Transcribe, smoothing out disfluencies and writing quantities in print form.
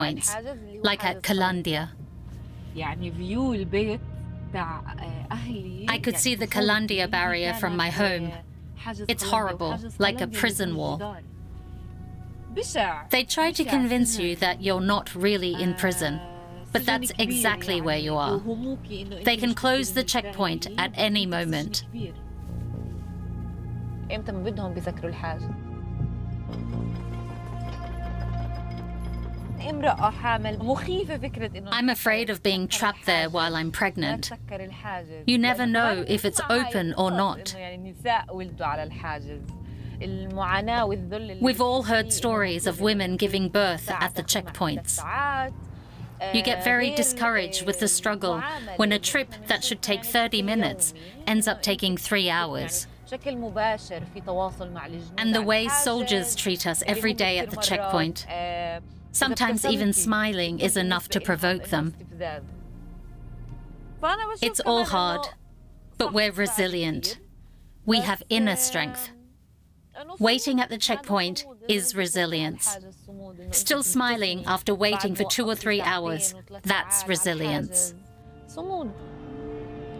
points, like at Kalandia. I could see the Kalandia barrier from my home. It's horrible, like a prison wall. They try to convince you that you're not really in prison, but that's exactly where you are. They can close the checkpoint at any moment. I'm afraid of being trapped there while I'm pregnant. You never know if it's open or not. We've all heard stories of women giving birth at the checkpoints. You get very discouraged with the struggle when a trip that should take 30 minutes ends up taking 3 hours. And the way soldiers treat us every day at the checkpoint. Sometimes even smiling is enough to provoke them. It's all hard, but we're resilient. We have inner strength. Waiting at the checkpoint is resilience. Still smiling after waiting for 2 or 3 hours, that's resilience.